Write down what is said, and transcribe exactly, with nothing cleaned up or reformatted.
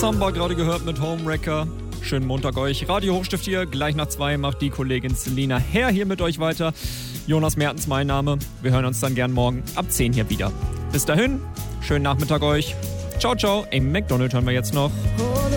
Samba gerade gehört mit Homewrecker. Schönen Montag euch. Radio Hochstift hier. Gleich nach zwei macht die Kollegin Selina Herr hier mit euch weiter. Jonas Mertens mein Name. Wir hören uns dann gern morgen ab zehn hier wieder. Bis dahin, schönen Nachmittag euch. Ciao, ciao. Amy McDonald hören wir jetzt noch.